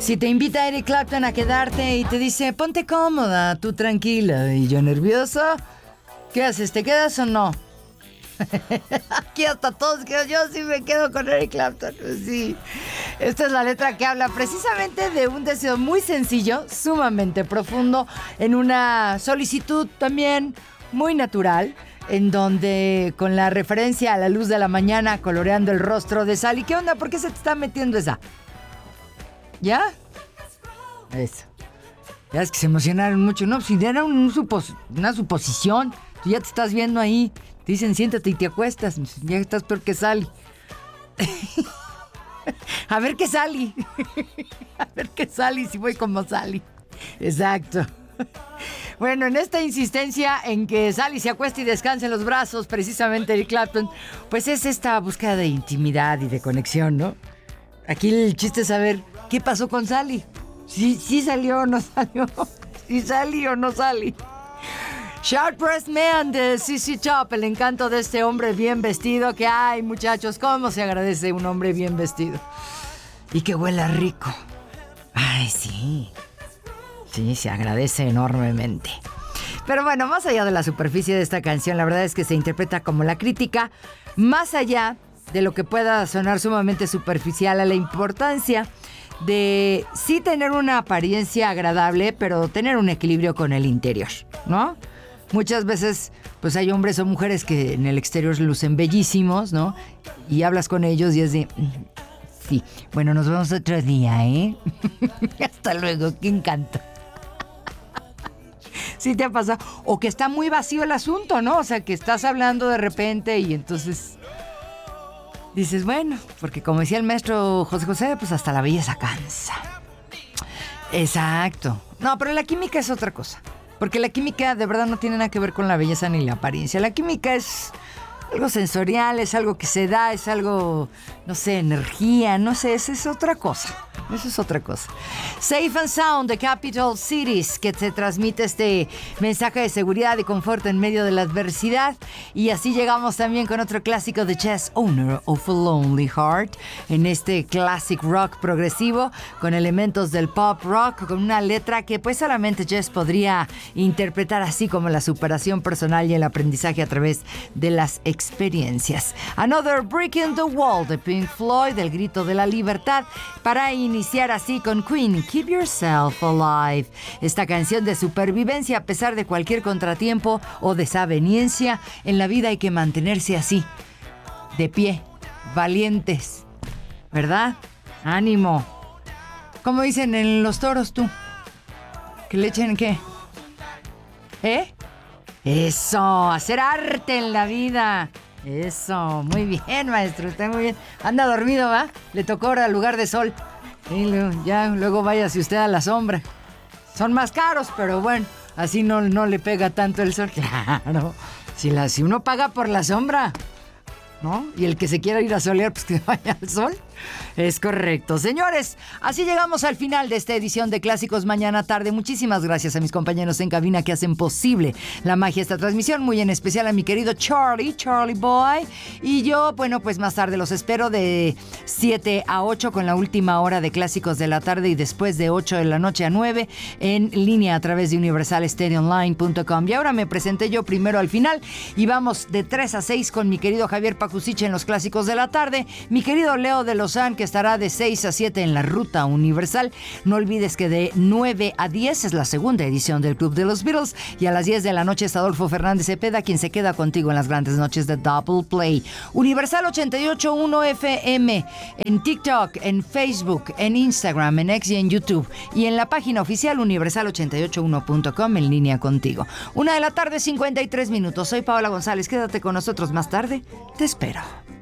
Si te invita Eric Clapton a quedarte y te dice, ponte cómoda, tú tranquila y yo nervioso, ¿qué haces? ¿Te quedas o no? Aquí hasta todos quedo, yo sí me quedo con Eric Clapton, sí. Esta es la letra que habla precisamente de un deseo muy sencillo, sumamente profundo, en una solicitud también muy natural, en donde con la referencia a la luz de la mañana coloreando el rostro de Sally. ¿Qué onda? ¿Por qué se te está metiendo esa? ¿Ya? Eso. Ya es que se emocionaron mucho, ¿no? Si era una suposición, tú ya te estás viendo ahí. Te dicen, siéntate y te acuestas. Ya estás peor que Sally. A ver qué Sally. A ver qué Sally, si voy como Sally. Exacto. Bueno, en esta insistencia en que Sally se acueste y descanse en los brazos, precisamente Eric Clapton, pues es esta búsqueda de intimidad y de conexión, ¿no? Aquí el chiste es saber qué pasó con Sally. Si salió o no salió. Si salió o no salió. Sharp Breast Man de ZZ Top, el encanto de este hombre bien vestido. Que ay, muchachos, cómo se agradece un hombre bien vestido. Y que huela rico. Ay, sí. Sí, se agradece enormemente. Pero bueno, más allá de la superficie de esta canción, la verdad es que se interpreta como la crítica, más allá de lo que pueda sonar sumamente superficial, a la importancia de sí tener una apariencia agradable, pero tener un equilibrio con el interior, ¿no? Muchas veces, pues hay hombres o mujeres que en el exterior lucen bellísimos, ¿no? Y hablas con ellos y es de... Sí, bueno, nos vemos otro día, ¿eh? Hasta luego, qué encanto. Sí te ha pasado. O que está muy vacío el asunto, ¿no? O sea, que estás hablando de repente y entonces dices, bueno, porque como decía el maestro José José, pues hasta la belleza cansa. Exacto. No, pero la química es otra cosa. Porque la química de verdad no tiene nada que ver con la belleza ni la apariencia. La química es algo sensorial, es algo que se da, es algo, no sé, energía, no sé, eso es otra cosa. Eso es otra cosa. Safe and Sound de Capital Cities, que te transmite este mensaje de seguridad y confort en medio de la adversidad. Y así llegamos también con otro clásico de Chess, Owner of a Lonely Heart, en este classic rock progresivo con elementos del pop rock, con una letra que pues solamente Chess podría interpretar, así como la superación personal y el aprendizaje a través de las experiencias. Another Brick in the Wall de Pink Floyd, el grito de la libertad, para iniciar así con Queen, Keep Yourself Alive. Esta canción de supervivencia a pesar de cualquier contratiempo o desaveniencia en la vida, hay que mantenerse así, de pie, valientes, ¿verdad? Ánimo. ¿Cómo dicen en los toros tú? ¿Que le echen qué? ¿Eh? Eso, hacer arte en la vida. Eso, muy bien, maestro, está muy bien. Anda dormido, ¿va? Le tocó ahora lugar de sol. Y luego váyase usted a la sombra. Son más caros, pero bueno, así no le pega tanto el sol. Claro, si uno paga por la sombra, ¿no? Y el que se quiera ir a solear, pues que vaya al sol. Es correcto. Señores, así llegamos al final de esta edición de Clásicos Mañana Tarde. Muchísimas gracias a mis compañeros en cabina que hacen posible la magia de esta transmisión. Muy en especial a mi querido Charlie Boy. Y yo, bueno, pues más tarde los espero de 7 a 8 con la última hora de Clásicos de la Tarde, y después de 8 de la noche a 9 en línea a través de universalstereoonline.com. Y ahora me presenté yo primero al final y vamos de 3 a 6 con mi querido Javier Pacusich en los Clásicos de la Tarde. Mi querido Leo de Lozán, que estará de 6 a 7 en la Ruta Universal. No olvides que de 9 a 10 es la segunda edición del Club de los Beatles, y a las 10 de la noche es Adolfo Fernández Cepeda, quien se queda contigo en las grandes noches de Double Play. Universal 88.1 FM en TikTok, en Facebook, en Instagram, en X y en YouTube, y en la página oficial universal881.com, en línea contigo. 1 de la tarde, 53 minutos. Soy Paola González. Quédate con nosotros más tarde. Te espero.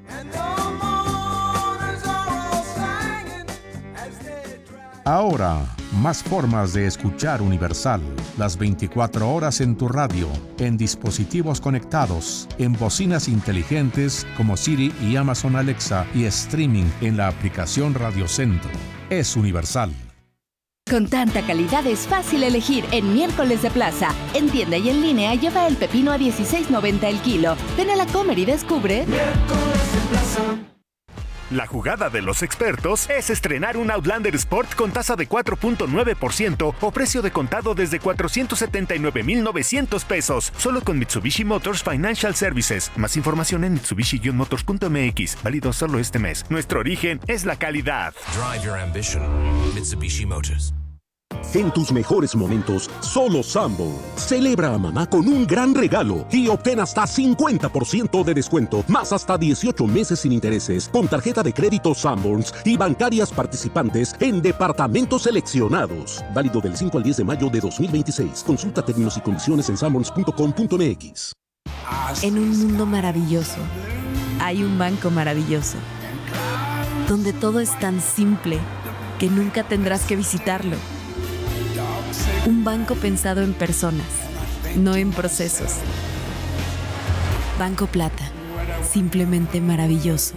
Ahora, más formas de escuchar Universal. Las 24 horas en tu radio, en dispositivos conectados, en bocinas inteligentes como Siri y Amazon Alexa, y streaming en la aplicación Radio Centro. Es Universal. Con tanta calidad es fácil elegir en Miércoles de Plaza. En tienda y en línea lleva el pepino a $16.90 el kilo. Ven a la Comer y descubre... Miércoles de Plaza. La jugada de los expertos es estrenar un Outlander Sport con tasa de 4.9% o precio de contado desde 479,900 pesos, solo con Mitsubishi Motors Financial Services. Más información en mitsubishi-motors.mx, válido solo este mes. Nuestro origen es la calidad. Drive your ambition. Mitsubishi Motors. En tus mejores momentos, solo Sanborns. Celebra a mamá con un gran regalo y obtén hasta 50% de descuento, más hasta 18 meses sin intereses, con tarjeta de crédito Sanborns y bancarias participantes en departamentos seleccionados. Válido del 5 al 10 de mayo de 2026. Consulta términos y condiciones en sanborns.com.mx. En un mundo maravilloso, hay un banco maravilloso, donde todo es tan simple que nunca tendrás que visitarlo. Un banco pensado en personas, no en procesos. Banco Plata, simplemente maravilloso.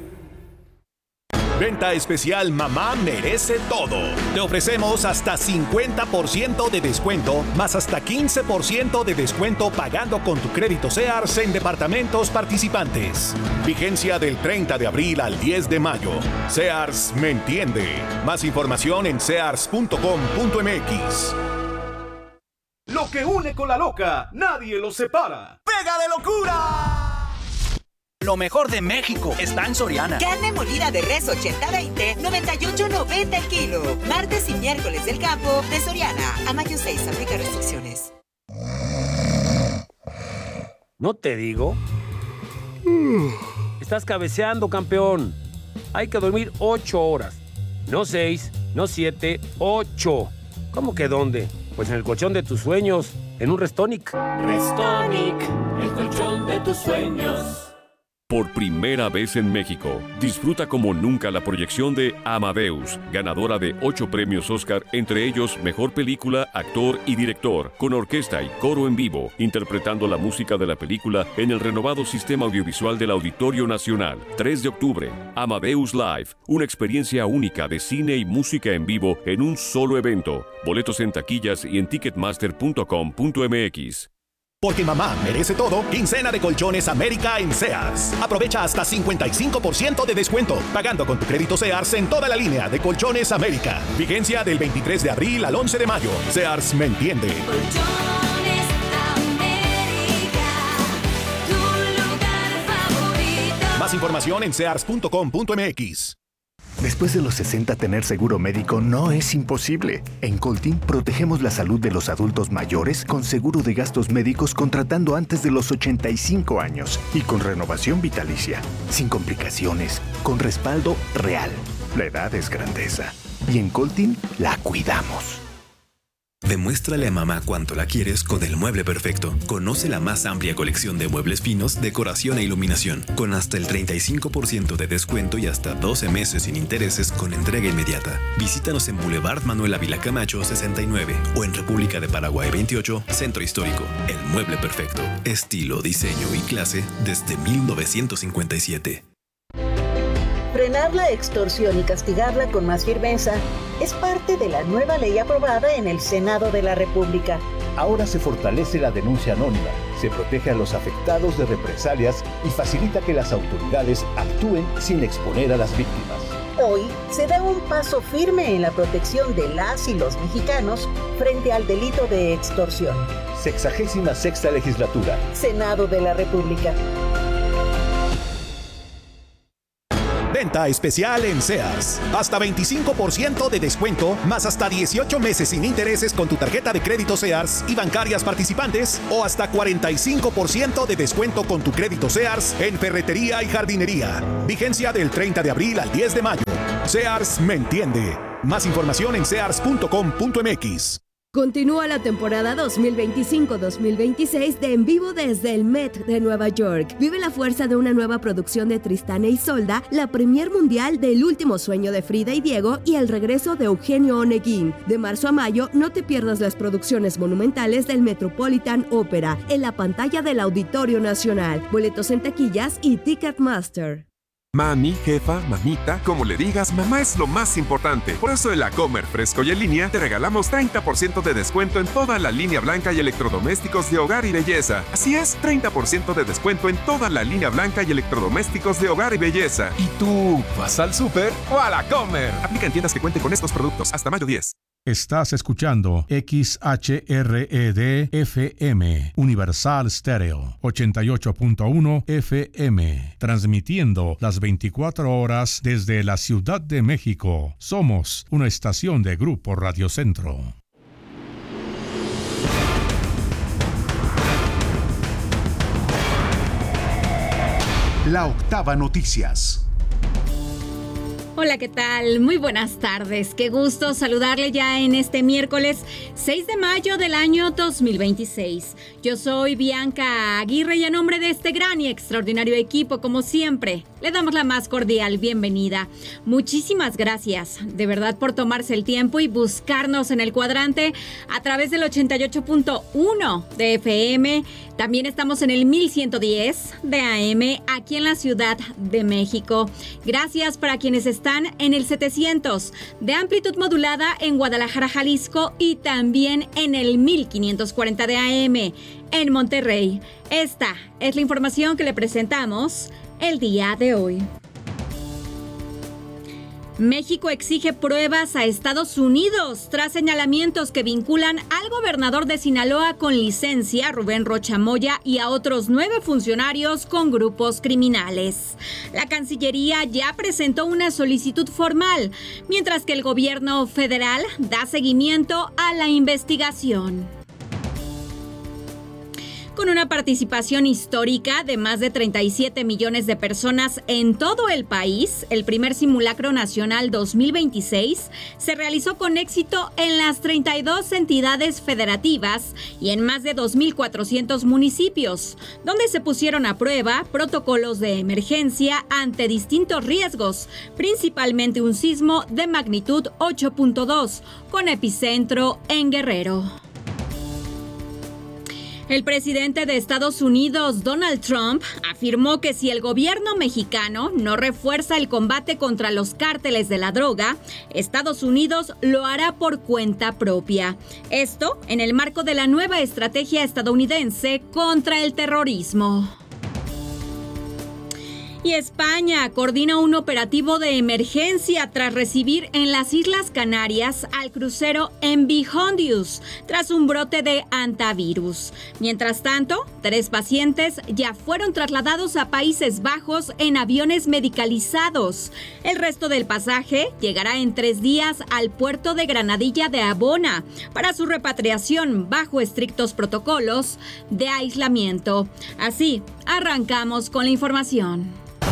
Venta especial Mamá Merece Todo. Te ofrecemos hasta 50% de descuento, más hasta 15% de descuento pagando con tu crédito Sears en departamentos participantes. Vigencia del 30 de abril al 10 de mayo. Sears me entiende. Más información en sears.com.mx. Lo que une con la loca, nadie lo separa. ¡Pega de locura! Lo mejor de México está en Soriana. Carne molida de res 80-20, 98.90 el kilo. Martes y miércoles del campo de Soriana. A mayo 6, aplica restricciones. ¿No te digo? Estás cabeceando, campeón. Hay que dormir 8 horas. No 6, no 7, 8. ¿Cómo que dónde? Pues en el colchón de tus sueños, en un Restonic. Restonic, el colchón de tus sueños. Por primera vez en México, disfruta como nunca la proyección de Amadeus, ganadora de 8 premios Oscar, entre ellos Mejor Película, Actor y Director, con orquesta y coro en vivo, interpretando la música de la película en el renovado sistema audiovisual del Auditorio Nacional. 3 de octubre, Amadeus Live, una experiencia única de cine y música en vivo en un solo evento. Boletos en taquillas y en ticketmaster.com.mx. Porque mamá merece todo, quincena de Colchones América en Sears. Aprovecha hasta 55% de descuento, pagando con tu crédito Sears en toda la línea de Colchones América. Vigencia del 23 de abril al 11 de mayo. Sears me entiende. Colchones América, tu lugar favorito. Más información en sears.com.mx. Después de los 60, tener seguro médico no es imposible. En Coltin protegemos la salud de los adultos mayores con seguro de gastos médicos contratando antes de los 85 años y con renovación vitalicia, sin complicaciones, con respaldo real. La edad es grandeza y en Coltin la cuidamos. Demuéstrale a mamá cuánto la quieres con el mueble perfecto. Conoce la más amplia colección de muebles finos, decoración e iluminación, con hasta el 35% de descuento y hasta 12 meses sin intereses con entrega inmediata. Visítanos en Boulevard Manuel Ávila Camacho 69 o en República de Paraguay 28, Centro Histórico. El mueble perfecto. Estilo, diseño y clase desde 1957. Frenar la extorsión y castigarla con más firmeza es parte de la nueva ley aprobada en el Senado de la República. Ahora se fortalece la denuncia anónima, se protege a los afectados de represalias y facilita que las autoridades actúen sin exponer a las víctimas. Hoy se da un paso firme en la protección de las y los mexicanos frente al delito de extorsión. 66ª Legislatura. Senado de la República. Venta especial en Sears. Hasta 25% de descuento, más hasta 18 meses sin intereses con tu tarjeta de crédito Sears y bancarias participantes, o hasta 45% de descuento con tu crédito Sears en ferretería y jardinería. Vigencia del 30 de abril al 10 de mayo. Sears me entiende. Más información en sears.com.mx. Continúa la temporada 2025-2026 de En Vivo desde el Met de Nueva York. Vive la fuerza de una nueva producción de Tristán e Isolda, la premier mundial del último sueño de Frida y Diego y el regreso de Eugenio Oneguín. De marzo a mayo, no te pierdas las producciones monumentales del Metropolitan Opera en la pantalla del Auditorio Nacional. Boletos en taquillas y Ticketmaster. Mami, jefa, mamita, como le digas, mamá es lo más importante. Por eso en La Comer Fresco y en Línea te regalamos 30% de descuento en toda la línea blanca y electrodomésticos de hogar y belleza. Así es, 30% de descuento en toda la línea blanca y electrodomésticos de hogar y belleza. ¿Y tú vas al súper o a La Comer? Aplica en tiendas que cuenten con estos productos hasta mayo 10. Estás escuchando XHRED FM, Universal Stereo, 88.1 FM, transmitiendo las 24 horas desde la Ciudad de México. Somos una estación de Grupo Radio Centro. La Octava Noticias. Hola, ¿qué tal? Muy buenas tardes. Qué gusto saludarle ya en este miércoles 6 de mayo del año 2026. Yo soy Bianca Aguirre y a nombre de este gran y extraordinario equipo, como siempre, le damos la más cordial bienvenida. Muchísimas gracias, de verdad, por tomarse el tiempo y buscarnos en el cuadrante a través del 88.1 de FM. También estamos en el 1110 de AM aquí en la Ciudad de México. Gracias para quienes están en el 700 de amplitud modulada en Guadalajara, Jalisco, y también en el 1540 de AM en Monterrey. Esta es la información que le presentamos el día de hoy. México exige pruebas a Estados Unidos tras señalamientos que vinculan al gobernador de Sinaloa con licencia, Rubén Rocha Moya, y a otros 9 funcionarios con grupos criminales. La Cancillería ya presentó una solicitud formal, mientras que el gobierno federal da seguimiento a la investigación. Con una participación histórica de más de 37 millones de personas en todo el país, el primer Simulacro Nacional 2026 se realizó con éxito en las 32 entidades federativas y en más de 2.400 municipios, donde se pusieron a prueba protocolos de emergencia ante distintos riesgos, principalmente un sismo de magnitud 8.2, con epicentro en Guerrero. El presidente de Estados Unidos, Donald Trump, afirmó que si el gobierno mexicano no refuerza el combate contra los cárteles de la droga, Estados Unidos lo hará por cuenta propia. Esto en el marco de la nueva estrategia estadounidense contra el terrorismo. Y España coordina un operativo de emergencia tras recibir en las Islas Canarias al crucero MV Hondius tras un brote de hantavirus. Mientras tanto, 3 pacientes ya fueron trasladados a Países Bajos en aviones medicalizados. El resto del pasaje llegará en 3 días al puerto de Granadilla de Abona para su repatriación bajo estrictos protocolos de aislamiento. Así, arrancamos con la información.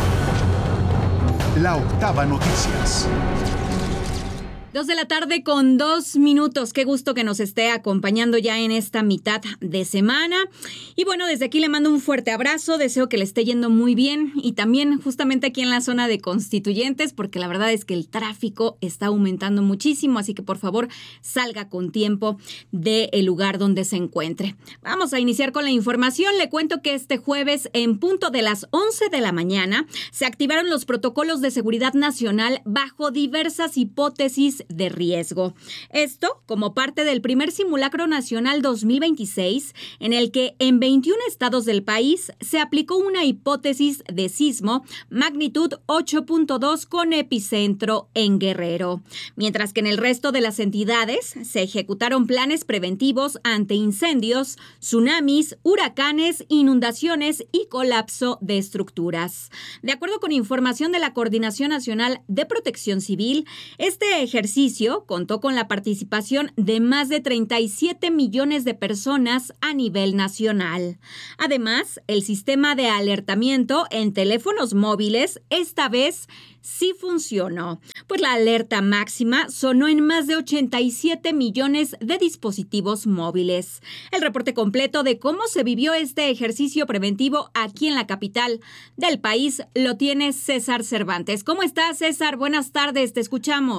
La Octava Noticias. 2 de la tarde con 2 minutos. Qué gusto que nos esté acompañando ya en esta mitad de semana. Y bueno, desde aquí le mando un fuerte abrazo. Deseo que le esté yendo muy bien. Y también justamente aquí en la zona de Constituyentes, porque la verdad es que el tráfico está aumentando muchísimo. Así que por favor salga con tiempo del lugar donde se encuentre. Vamos a iniciar con la información. Le cuento que este jueves, en punto de las 11 de la mañana, se activaron los protocolos de seguridad nacional bajo diversas hipótesis de riesgo. Esto como parte del primer Simulacro Nacional 2026, en el que en 21 estados del país se aplicó una hipótesis de sismo magnitud 8.2 con epicentro en Guerrero, mientras que en el resto de las entidades se ejecutaron planes preventivos ante incendios, tsunamis, huracanes, inundaciones y colapso de estructuras. De acuerdo con información de la Coordinación Nacional de Protección Civil, este ejercicio contó con la participación de más de 37 millones de personas a nivel nacional. Además, el sistema de alertamiento en teléfonos móviles esta vez sí funcionó, pues la alerta máxima sonó en más de 87 millones de dispositivos móviles. El reporte completo de cómo se vivió este ejercicio preventivo aquí en la capital del país lo tiene César Cervantes. ¿Cómo estás, César? Buenas tardes, te escuchamos.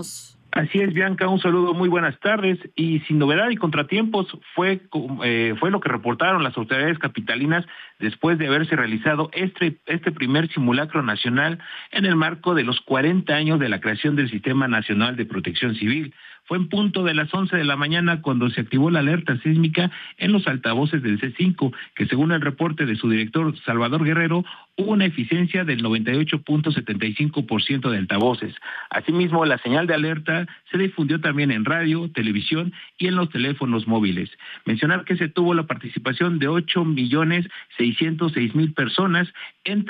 Así es, Bianca, un saludo, muy buenas tardes. Y sin novedad y contratiempos fue lo que reportaron las autoridades capitalinas después de haberse realizado este primer simulacro nacional en el marco de los 40 años de la creación del Sistema Nacional de Protección Civil. Fue en punto de las 11 de la mañana cuando se activó la alerta sísmica en los altavoces del C5, que según el reporte de su director Salvador Guerrero, hubo una eficiencia del 98.75% de altavoces. Asimismo, la señal de alerta se difundió también en radio, televisión y en los teléfonos móviles. Mencionar que se tuvo la participación de 8.606.000 personas en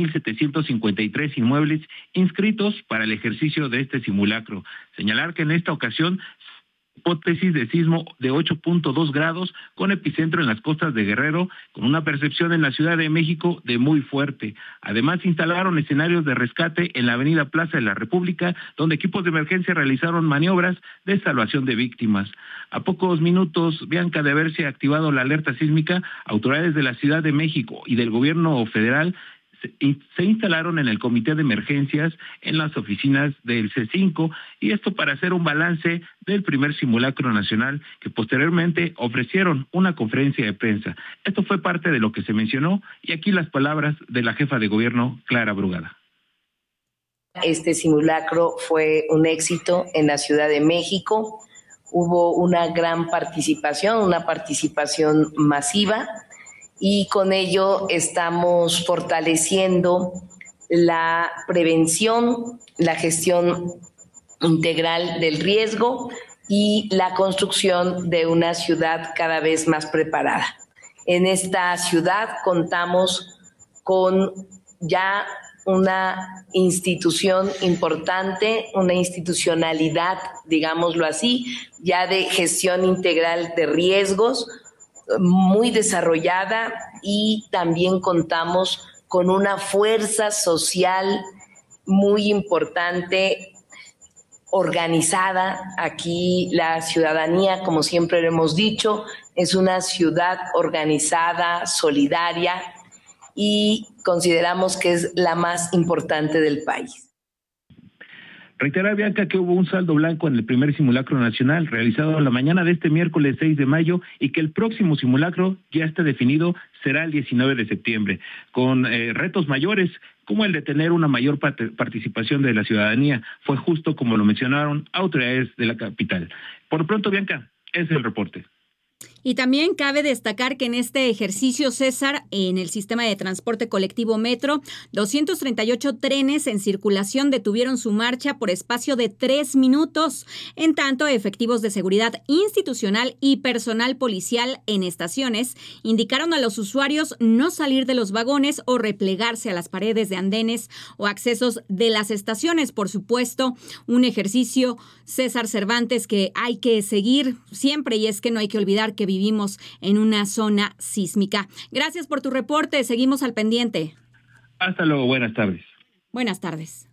30.753 inmuebles inscritos para el ejercicio de este simulacro. Señalar que en esta ocasión hipótesis de sismo de 8.2 grados con epicentro en las costas de Guerrero, con una percepción en la Ciudad de México de muy fuerte. Además, instalaron escenarios de rescate en la avenida Plaza de la República, donde equipos de emergencia realizaron maniobras de salvación de víctimas. A pocos minutos, Bianca, de haberse activado la alerta sísmica, autoridades de la Ciudad de México y del gobierno federal se instalaron en el comité de emergencias en las oficinas del C5, y esto para hacer un balance del primer simulacro nacional, que posteriormente ofrecieron una conferencia de prensa. Esto fue parte de lo que se mencionó, y aquí las palabras de la jefa de gobierno, Clara Brugada. Este simulacro fue un éxito en la Ciudad de México. Hubo una gran participación, una participación masiva, y con ello estamos fortaleciendo la prevención, la gestión integral del riesgo y la construcción de una ciudad cada vez más preparada. En esta ciudad contamos con ya una institución importante, una institucionalidad, digámoslo así, ya de gestión integral de riesgos, muy desarrollada, y también contamos con una fuerza social muy importante, organizada. Aquí la ciudadanía, como siempre lo hemos dicho, es una ciudad organizada, solidaria, y consideramos que es la más importante del país. Reiterar, Bianca, que hubo un saldo blanco en el primer simulacro nacional realizado la mañana de este miércoles 6 de mayo, y que el próximo simulacro ya está definido, será el 19 de septiembre, con retos mayores como el de tener una mayor participación de la ciudadanía. Fue justo como lo mencionaron autoridades de la capital. Por lo pronto, Bianca, es el reporte. Y también cabe destacar que en este ejercicio, César, en el sistema de transporte colectivo Metro, 238 trenes en circulación detuvieron su marcha por espacio de 3 minutos. En tanto, efectivos de seguridad institucional y personal policial en estaciones indicaron a los usuarios no salir de los vagones o replegarse a las paredes de andenes o accesos de las estaciones. Por supuesto, un ejercicio, César Cervantes, que hay que seguir siempre, y es que no hay que olvidar que vivimos en una zona sísmica. Gracias por tu reporte, seguimos al pendiente. Hasta luego, buenas tardes. Buenas tardes.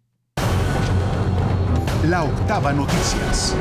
La Octava Noticias.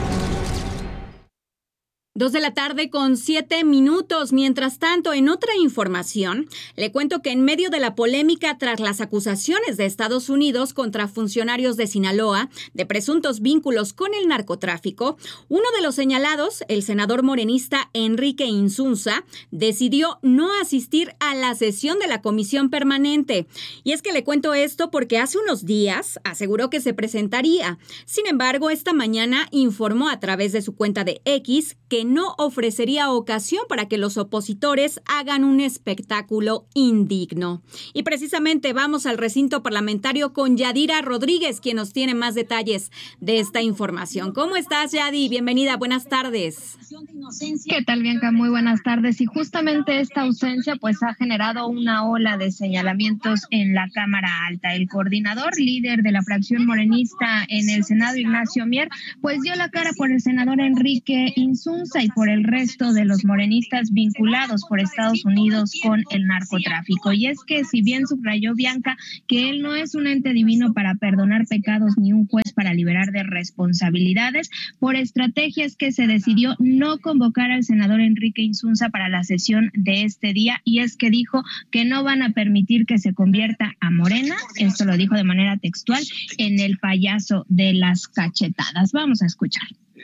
2:07 p.m. Mientras tanto, en otra información, le cuento que en medio de la polémica tras las acusaciones de Estados Unidos contra funcionarios de Sinaloa de presuntos vínculos con el narcotráfico, uno de los señalados, el senador morenista Enrique Insunza, decidió no asistir a la sesión de la comisión permanente. Y es que le cuento esto porque hace unos días aseguró que se presentaría. Sin embargo, esta mañana informó a través de su cuenta de X que no ofrecería ocasión para que los opositores hagan un espectáculo indigno. Y precisamente vamos al recinto parlamentario con Yadira Rodríguez, quien nos tiene más detalles de esta información. ¿Cómo estás, Yadi? Bienvenida, buenas tardes. ¿Qué tal, Bianca? Muy buenas tardes. Y justamente esta ausencia pues ha generado una ola de señalamientos en la Cámara Alta. El coordinador líder de la fracción morenista en el Senado, Ignacio Mier, pues dio la cara por el senador Enrique Insunza, Insunza y por el resto de los morenistas vinculados por Estados Unidos con el narcotráfico. Y es que si bien subrayó Bianca que él no es un ente divino para perdonar pecados ni un juez para liberar de responsabilidades, por estrategias que se decidió no convocar al senador Enrique Insunza para la sesión de este día, y es que dijo que no van a permitir que se convierta a Morena, esto lo dijo de manera textual, en el payaso de las cachetadas. Vamos a escuchar.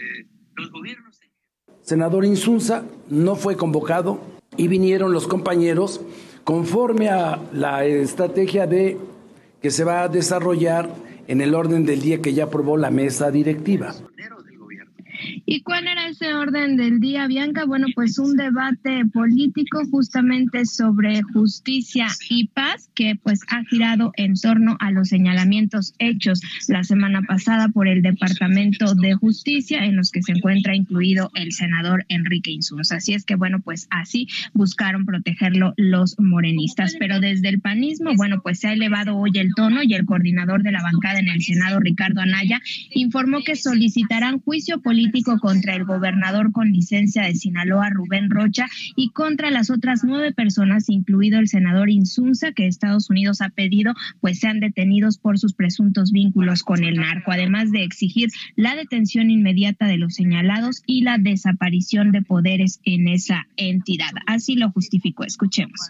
Senador Insunza no fue convocado y vinieron los compañeros conforme a la estrategia de que se va a desarrollar en el orden del día que ya aprobó la mesa directiva. ¿Y cuál era ese orden del día, Bianca? Bueno, pues un debate político justamente sobre justicia y paz que pues ha girado en torno a los señalamientos hechos la semana pasada por el Departamento de Justicia, en los que se encuentra incluido el senador Enrique Insunza. Así es que bueno, pues así buscaron protegerlo los morenistas. Pero desde el panismo, bueno, pues se ha elevado hoy el tono y el coordinador de la bancada en el Senado, Ricardo Anaya, informó que solicitarán juicio político contra el gobernador con licencia de Sinaloa, Rubén Rocha, y contra las otras 9 personas, incluido el senador Insunza, que Estados Unidos ha pedido pues sean detenidos por sus presuntos vínculos con el narco, además de exigir la detención inmediata de los señalados y la desaparición de poderes en esa entidad. Así lo justificó. Escuchemos.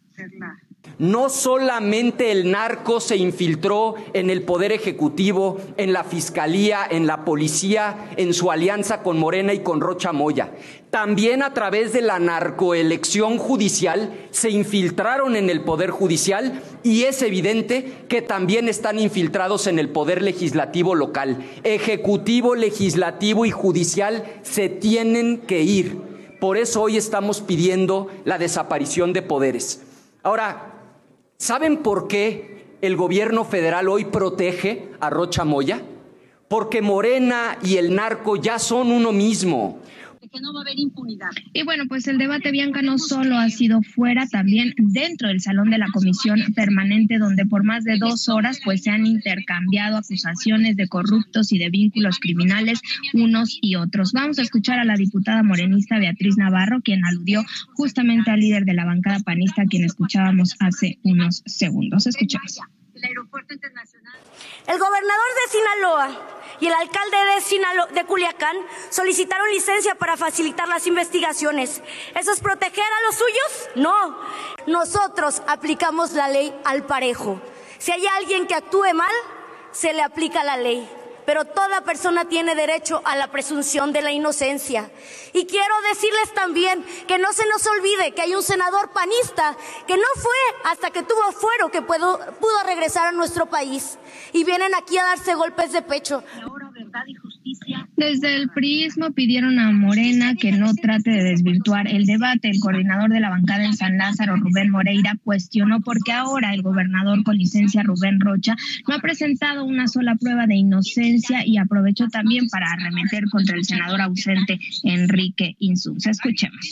No solamente el narco se infiltró en el Poder Ejecutivo, en la Fiscalía, en la Policía, en su alianza con Morena y con Rocha Moya. También a través de la narcoelección judicial se infiltraron en el Poder Judicial y es evidente que también están infiltrados en el Poder Legislativo local. Ejecutivo, Legislativo y Judicial se tienen que ir. Por eso hoy estamos pidiendo la desaparición de poderes. Ahora, ¿saben por qué el gobierno federal hoy protege a Rocha Moya? Porque Morena y el narco ya son uno mismo. Que no va a haber impunidad. Y bueno, pues el debate, Bianca, no solo ha sido fuera, también dentro del salón de la comisión permanente, donde por más de 2 horas pues se han intercambiado acusaciones de corruptos y de vínculos criminales unos y otros. Vamos a escuchar a la diputada morenista Beatriz Navarro, quien aludió justamente al líder de la bancada panista, quien escuchábamos hace unos segundos. Escuchamos. El aeropuerto internacional. El gobernador de Sinaloa y el alcalde de Culiacán solicitaron licencia para facilitar las investigaciones. ¿Eso es proteger a los suyos? No. Nosotros aplicamos la ley al parejo. Si hay alguien que actúe mal, se le aplica la ley. Pero toda persona tiene derecho a la presunción de la inocencia. Y quiero decirles también que no se nos olvide que hay un senador panista que no fue hasta que tuvo fuero que pudo regresar a nuestro país. Y vienen aquí a darse golpes de pecho. Ahora, verdad y justicia. Desde el priismo pidieron a Morena que no trate de desvirtuar el debate. El coordinador de la bancada en San Lázaro, Rubén Moreira, cuestionó por qué ahora el gobernador con licencia, Rubén Rocha, no ha presentado una sola prueba de inocencia, y aprovechó también para arremeter contra el senador ausente Enrique Insunza. Escuchemos.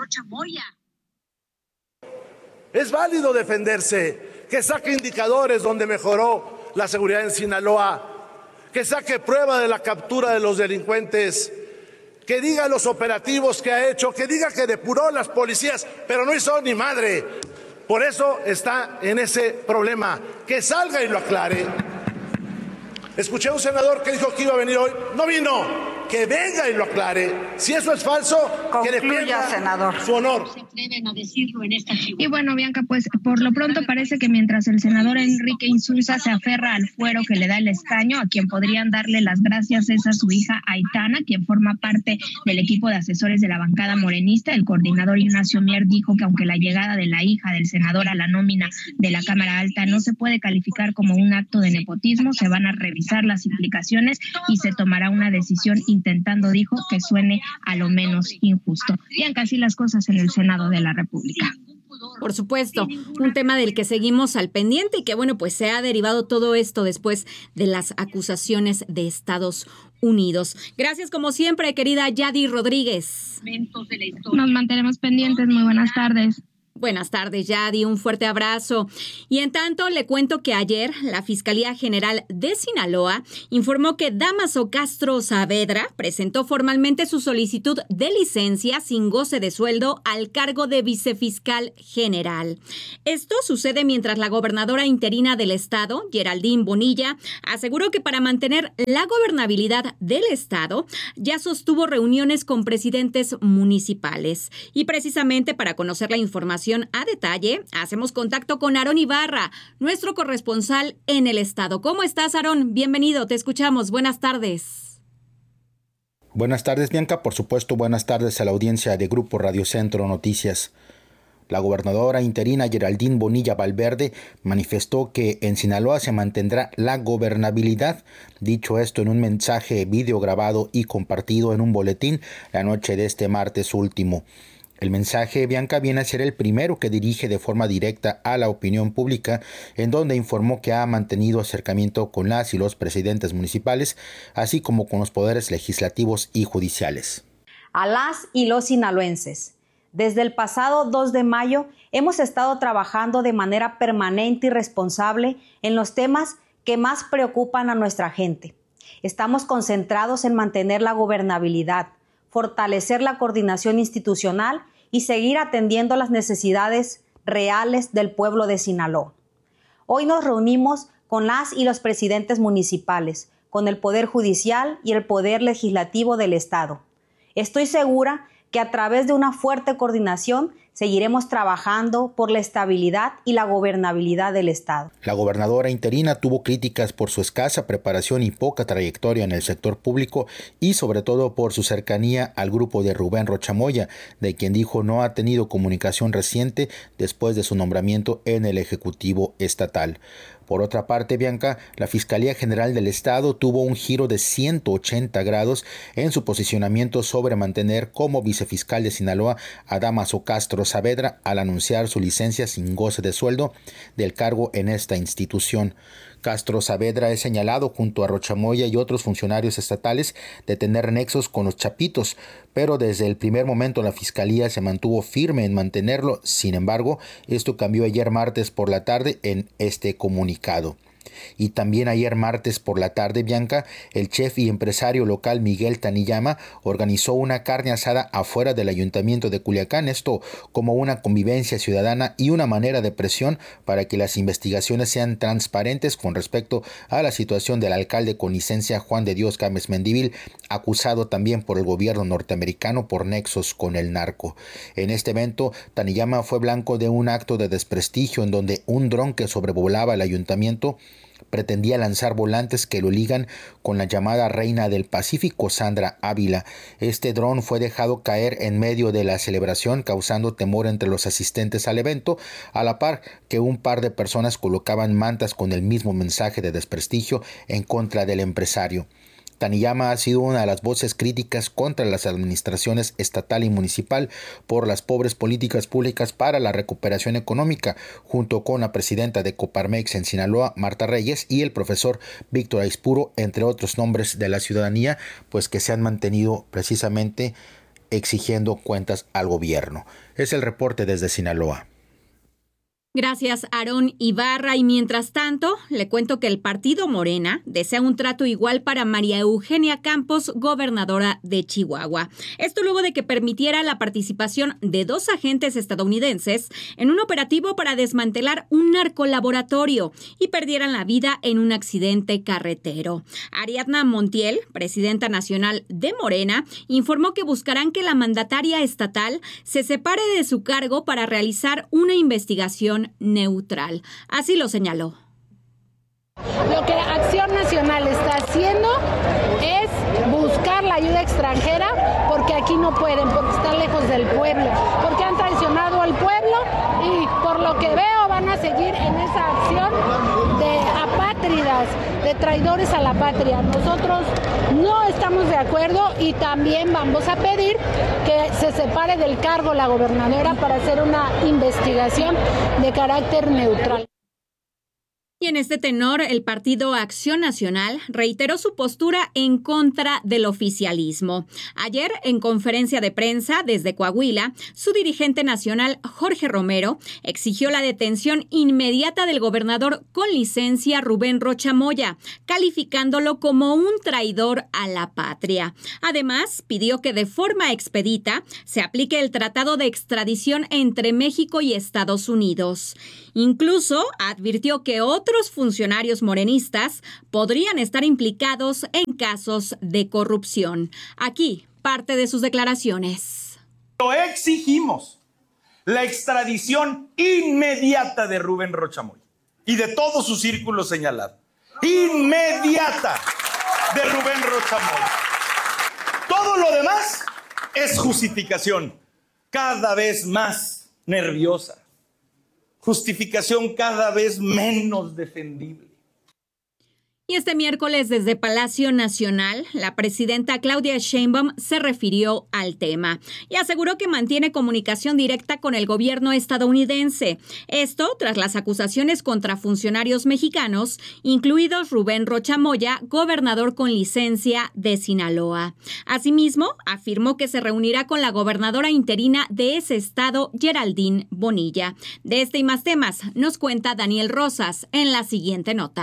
Es válido defenderse, que saque indicadores donde mejoró la seguridad en Sinaloa, que saque prueba de la captura de los delincuentes, que diga los operativos que ha hecho, que diga que depuró las policías, pero no hizo ni madre. Por eso está en ese problema. Que salga y lo aclare. Escuché a un senador que dijo que iba a venir hoy. No vino. Que venga y lo aclare. Si eso es falso, que le pierda senador su honor. Se atreven a decirlo en esta tribuna. Y bueno, Bianca, pues por lo pronto parece que mientras el senador Enrique Insunza se aferra al fuero que le da el escaño, a quien podrían darle las gracias es a su hija Aitana, quien forma parte del equipo de asesores de la bancada morenista. El coordinador Ignacio Mier dijo que aunque la llegada de la hija del senador a la nómina de la Cámara Alta no se puede calificar como un acto de nepotismo, se van a revisar las implicaciones y se tomará una decisión intentando, dijo, que suene a lo menos injusto. Bianca, así las cosas en el Senado de la República. Por supuesto, un tema del que seguimos al pendiente y que, bueno, pues se ha derivado todo esto después de las acusaciones de Estados Unidos. Gracias, como siempre, querida Yadi Rodríguez. Nos mantenemos pendientes. Muy buenas tardes. Buenas tardes, Yadi, un fuerte abrazo. Y en tanto, le cuento que ayer la Fiscalía General de Sinaloa informó que Dámaso Castro Saavedra presentó formalmente su solicitud de licencia sin goce de sueldo al cargo de vicefiscal general. Esto sucede mientras la gobernadora interina del estado, Geraldine Bonilla, aseguró que para mantener la gobernabilidad del estado ya sostuvo reuniones con presidentes municipales. Y precisamente para conocer la información a detalle, hacemos contacto con Aarón Ibarra, nuestro corresponsal en el estado. ¿Cómo estás, Aarón? Bienvenido, te escuchamos. Buenas tardes. Buenas tardes, Bianca. Por supuesto, buenas tardes a la audiencia de Grupo Radio Centro Noticias. La gobernadora interina Geraldine Bonilla Valverde manifestó que en Sinaloa se mantendrá la gobernabilidad. Dicho esto en un mensaje video grabado y compartido en un boletín la noche de este martes último. El mensaje, Bianca, viene a ser el primero que dirige de forma directa a la opinión pública, en donde informó que ha mantenido acercamiento con las y los presidentes municipales, así como con los poderes legislativos y judiciales. A las y los sinaloenses, desde el pasado 2 de mayo hemos estado trabajando de manera permanente y responsable en los temas que más preocupan a nuestra gente. Estamos concentrados en mantener la gobernabilidad, fortalecer la coordinación institucional y seguir atendiendo las necesidades reales del pueblo de Sinaloa. Hoy nos reunimos con las y los presidentes municipales, con el Poder Judicial y el Poder Legislativo del Estado. Estoy segura que a través de una fuerte coordinación seguiremos trabajando por la estabilidad y la gobernabilidad del Estado. La gobernadora interina tuvo críticas por su escasa preparación y poca trayectoria en el sector público y sobre todo por su cercanía al grupo de Rubén Rocha Moya, de quien dijo no ha tenido comunicación reciente después de su nombramiento en el Ejecutivo Estatal. Por otra parte, Bianca, la Fiscalía General del Estado tuvo un giro de 180 grados en su posicionamiento sobre mantener como vicefiscal de Sinaloa a Dámaso Castro Saavedra al anunciar su licencia sin goce de sueldo del cargo en esta institución. Castro Saavedra es señalado junto a Rocha Moya y otros funcionarios estatales de tener nexos con los Chapitos, pero desde el primer momento la Fiscalía se mantuvo firme en mantenerlo. Sin embargo, esto cambió ayer martes por la tarde en este comunicado. Y también ayer martes por la tarde, Bianca, el chef y empresario local Miguel Taniyama organizó una carne asada afuera del ayuntamiento de Culiacán, esto como una convivencia ciudadana y una manera de presión para que las investigaciones sean transparentes con respecto a la situación del alcalde con licencia Juan de Dios Gámez Mendívil, acusado también por el gobierno norteamericano por nexos con el narco. En este evento, Taniyama fue blanco de un acto de desprestigio en donde un dron que sobrevolaba el ayuntamiento pretendía lanzar volantes que lo ligan con la llamada reina del Pacífico, Sandra Ávila. Este dron fue dejado caer en medio de la celebración, causando temor entre los asistentes al evento, a la par que un par de personas colocaban mantas con el mismo mensaje de desprestigio en contra del empresario. Taniyama ha sido una de las voces críticas contra las administraciones estatal y municipal por las pobres políticas públicas para la recuperación económica, junto con la presidenta de Coparmex en Sinaloa, Marta Reyes, y el profesor Víctor Aispuro, entre otros nombres de la ciudadanía, pues que se han mantenido precisamente exigiendo cuentas al gobierno. Es el reporte desde Sinaloa. Gracias, Aarón Ibarra. Y mientras tanto, le cuento que el partido Morena desea un trato igual para María Eugenia Campos, gobernadora de Chihuahua. Esto luego de que permitiera la participación de 2 agentes estadounidenses en un operativo para desmantelar un narcolaboratorio y perdieran la vida en un accidente carretero. Ariadna Montiel, presidenta nacional de Morena, informó que buscarán que la mandataria estatal se separe de su cargo para realizar una investigación neutral. Así lo señaló. Lo que Acción Nacional está haciendo es buscar la ayuda extranjera porque aquí no pueden, porque están lejos del pueblo, porque han traicionado al pueblo y por lo que veo van a seguir en esa acción de apátridas, de traidores a la patria. Nosotros no estamos de acuerdo y también vamos a pedir que se separe del cargo la gobernadora para hacer una investigación de carácter neutral. Y en este tenor, el Partido Acción Nacional reiteró su postura en contra del oficialismo. Ayer, en conferencia de prensa desde Coahuila, su dirigente nacional, Jorge Romero, exigió la detención inmediata del gobernador con licencia Rubén Rocha Moya, calificándolo como un traidor a la patria. Además, pidió que de forma expedita se aplique el tratado de extradición entre México y Estados Unidos. Incluso advirtió que otros funcionarios morenistas podrían estar implicados en casos de corrupción. Aquí, parte de sus declaraciones. Lo exigimos la extradición inmediata de Rubén Rocha Moya y de todo su círculo señalado. Inmediata de Rubén Rocha Moya. Todo lo demás es justificación cada vez más nerviosa. Justificación cada vez menos defendible. Y este miércoles desde Palacio Nacional, la presidenta Claudia Sheinbaum se refirió al tema y aseguró que mantiene comunicación directa con el gobierno estadounidense. Esto tras las acusaciones contra funcionarios mexicanos, incluidos Rubén Rocha Moya, gobernador con licencia de Sinaloa. Asimismo, afirmó que se reunirá con la gobernadora interina de ese estado, Geraldine Bonilla. De este y más temas nos cuenta Daniel Rosas en la siguiente nota.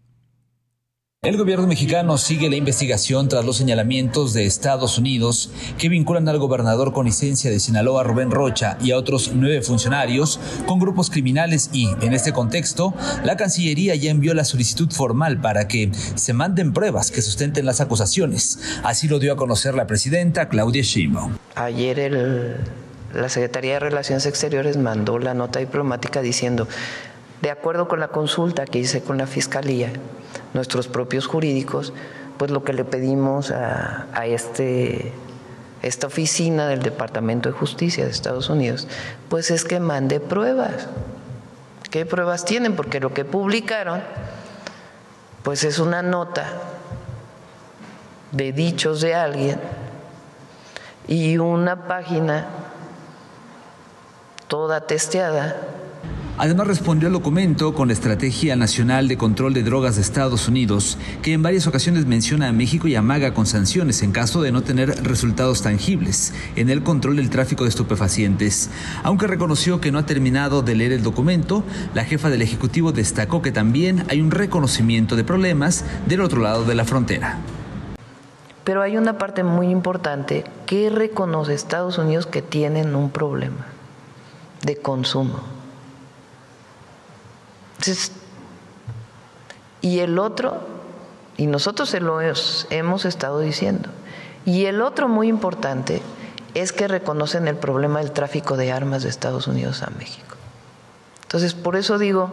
El gobierno mexicano sigue la investigación tras los señalamientos de Estados Unidos que vinculan al gobernador con licencia de Sinaloa, Rubén Rocha, y a otros 9 funcionarios con grupos criminales y, en este contexto, la Cancillería ya envió la solicitud formal para que se manden pruebas que sustenten las acusaciones. Así lo dio a conocer la presidenta Claudia Sheinbaum. Ayer la Secretaría de Relaciones Exteriores mandó la nota diplomática diciendo, de acuerdo con la consulta que hice con la Fiscalía, nuestros propios jurídicos, pues lo que le pedimos a esta oficina del Departamento de Justicia de Estados Unidos, pues es que mande pruebas. ¿Qué pruebas tienen? Porque lo que publicaron, pues es una nota de dichos de alguien y una página toda testeada. Además respondió al documento con la Estrategia Nacional de Control de Drogas de Estados Unidos, que en varias ocasiones menciona a México y amaga con sanciones en caso de no tener resultados tangibles en el control del tráfico de estupefacientes. Aunque reconoció que no ha terminado de leer el documento, la jefa del Ejecutivo destacó que también hay un reconocimiento de problemas del otro lado de la frontera. Pero hay una parte muy importante que reconoce Estados Unidos que tienen un problema de consumo. Y el otro, y nosotros se lo hemos estado diciendo, y el otro muy importante es que reconocen el problema del tráfico de armas de Estados Unidos a México. Entonces, por eso digo,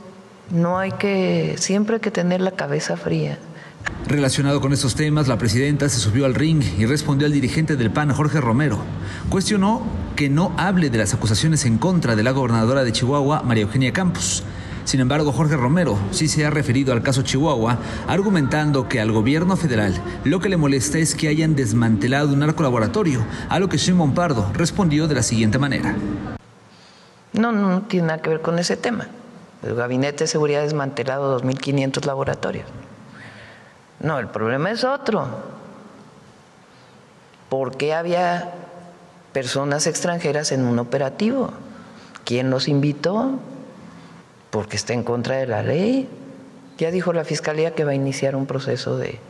siempre hay que tener la cabeza fría. Relacionado con estos temas, la presidenta se subió al ring y respondió al dirigente del PAN, Jorge Romero. Cuestionó que no hable de las acusaciones en contra de la gobernadora de Chihuahua, María Eugenia Campos. Sin embargo, Jorge Romero sí se ha referido al caso Chihuahua, argumentando que al gobierno federal lo que le molesta es que hayan desmantelado un narcolaboratorio, a lo que Sheinbaum Pardo respondió de la siguiente manera. No tiene nada que ver con ese tema. El Gabinete de Seguridad ha desmantelado 2.500 laboratorios. No, el problema es otro. ¿Por qué había personas extranjeras en un operativo? ¿Quién los invitó? Porque está en contra de la ley. Ya dijo la Fiscalía que va a iniciar un proceso de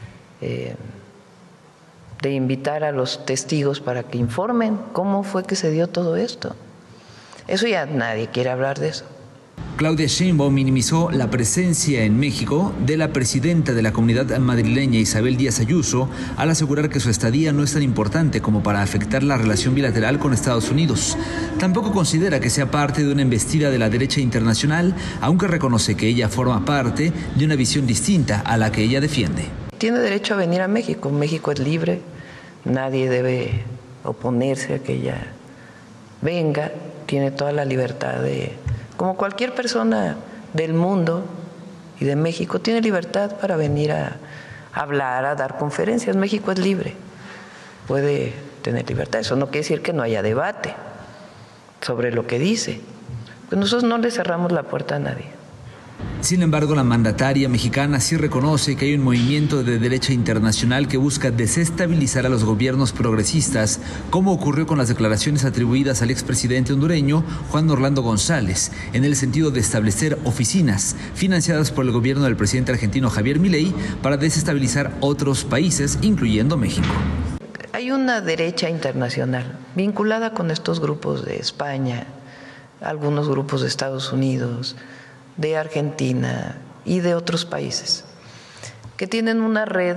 invitar a los testigos para que informen cómo fue que se dio todo esto. Eso ya nadie quiere hablar de eso. Claudia Sheinbaum minimizó la presencia en México de la presidenta de la comunidad madrileña, Isabel Díaz Ayuso, al asegurar que su estadía no es tan importante como para afectar la relación bilateral con Estados Unidos. Tampoco considera que sea parte de una embestida de la derecha internacional, aunque reconoce que ella forma parte de una visión distinta a la que ella defiende. Tiene derecho a venir a México. México es libre, nadie debe oponerse a que ella venga, tiene toda la libertad como cualquier persona del mundo y de México, tiene libertad para venir a hablar, a dar conferencias. México es libre, puede tener libertad. Eso no quiere decir que no haya debate sobre lo que dice. Pues nosotros no le cerramos la puerta a nadie. Sin embargo, la mandataria mexicana sí reconoce que hay un movimiento de derecha internacional que busca desestabilizar a los gobiernos progresistas, como ocurrió con las declaraciones atribuidas al expresidente hondureño Juan Orlando González, en el sentido de establecer oficinas financiadas por el gobierno del presidente argentino Javier Milei para desestabilizar otros países, incluyendo México. Hay una derecha internacional vinculada con estos grupos de España, algunos grupos de Estados Unidos, de Argentina y de otros países, que tienen una red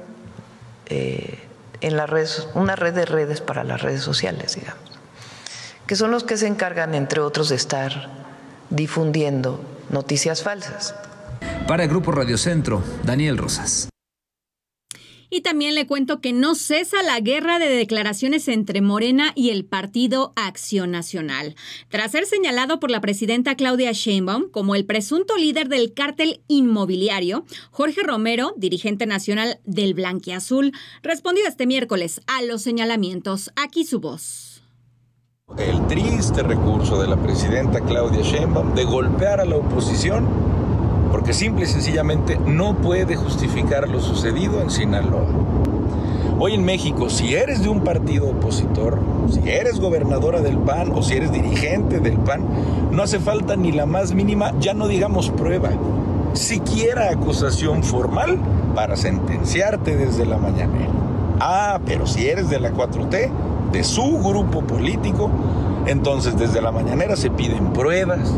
una red de redes para las redes sociales, digamos, que son los que se encargan, entre otros, de estar difundiendo noticias falsas. Para el Grupo Radio Centro, Daniel Rosas. Y también le cuento que no cesa la guerra de declaraciones entre Morena y el Partido Acción Nacional. Tras ser señalado por la presidenta Claudia Sheinbaum como el presunto líder del cártel inmobiliario, Jorge Romero, dirigente nacional del Blanquiazul, respondió este miércoles a los señalamientos. Aquí su voz. El triste recurso de la presidenta Claudia Sheinbaum de golpear a la oposición porque simple y sencillamente no puede justificar lo sucedido en Sinaloa. Hoy en México, si eres de un partido opositor, si eres gobernadora del PAN o si eres dirigente del PAN, no hace falta ni la más mínima, ya no digamos prueba, siquiera acusación formal para sentenciarte desde la mañanera. Pero si eres de la 4T, de su grupo político, entonces desde la mañanera se piden pruebas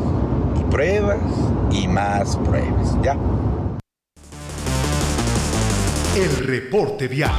y más pruebas, ¿ya? El reporte vial.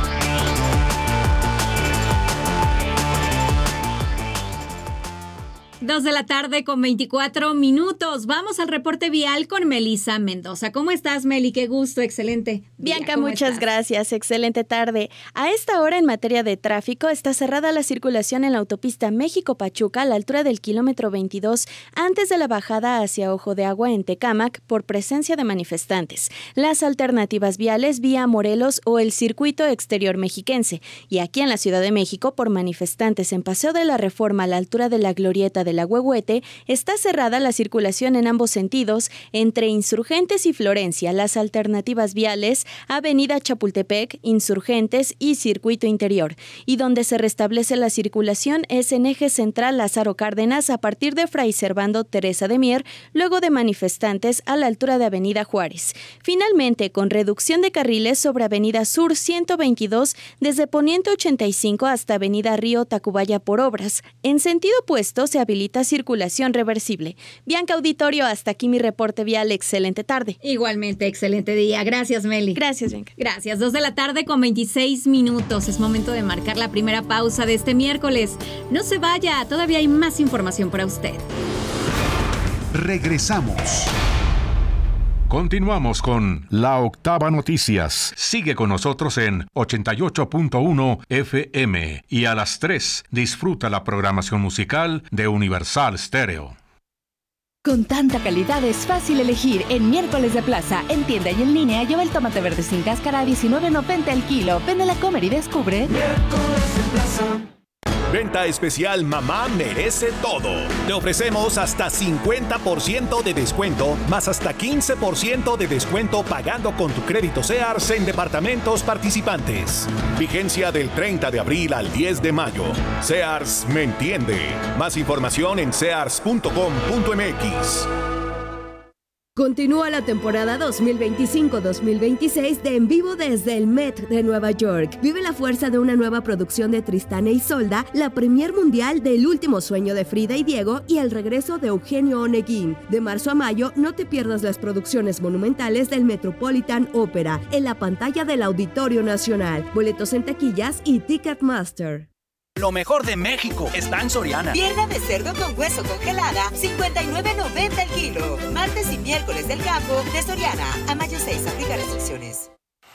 2 de la tarde con 24 minutos. Vamos al reporte vial con Melissa Mendoza. ¿Cómo estás, Meli? Qué gusto, excelente. Bianca, muchas gracias. Excelente tarde. A esta hora, en materia de tráfico, está cerrada la circulación en la autopista México-Pachuca a la altura del kilómetro 22, antes de la bajada hacia Ojo de Agua en Tecámac, por presencia de manifestantes. Las alternativas viales vía Morelos o el circuito exterior mexiquense. Y aquí en la Ciudad de México, por manifestantes en Paseo de la Reforma a la altura de la Glorieta de la Huehuete, está cerrada la circulación en ambos sentidos entre Insurgentes y Florencia. Las alternativas viales, Avenida Chapultepec, Insurgentes y Circuito Interior. Y donde se restablece la circulación es en eje central Lázaro Cárdenas a partir de Fray Servando Teresa de Mier, luego de manifestantes a la altura de Avenida Juárez. Finalmente, con reducción de carriles sobre Avenida Sur 122 desde Poniente 85 hasta Avenida Río Tacubaya por obras. En sentido opuesto se habilita circulación reversible. Bianca, auditorio, hasta aquí mi reporte vial. Excelente tarde. Igualmente, excelente día. Gracias, Meli. Gracias, Bianca. Gracias. 2 de la tarde con 26 minutos. Es momento de marcar la primera pausa de este miércoles. No se vaya, todavía hay más información para usted. Regresamos. Continuamos con La Octava Noticias. Sigue con nosotros en 88.1 FM y a las 3 disfruta la programación musical de Universal Stereo. Con tanta calidad es fácil elegir. En Miércoles de Plaza, en tienda y en línea, lleva el tomate verde sin cáscara a $19.90 el kilo. Ven a la Comer y descubre. Miércoles de Plaza. Venta especial Mamá Merece Todo. Te ofrecemos hasta 50% de descuento, más hasta 15% de descuento pagando con tu crédito Sears en departamentos participantes. Vigencia del 30 de abril al 10 de mayo. Sears me entiende. Más información en sears.com.mx. Continúa la temporada 2025-2026 de En Vivo desde el Met de Nueva York. Vive la fuerza de una nueva producción de Tristán e Isolda, la premier mundial del último sueño de Frida y Diego y el regreso de Eugenio Oneguín. De marzo a mayo, no te pierdas las producciones monumentales del Metropolitan Opera en la pantalla del Auditorio Nacional. Boletos en taquillas y Ticketmaster. Lo mejor de México está en Soriana. Pierna de cerdo con hueso congelada, $59.90 el kilo. Martes y miércoles del campo de Soriana. A mayo 6, aplica restricciones.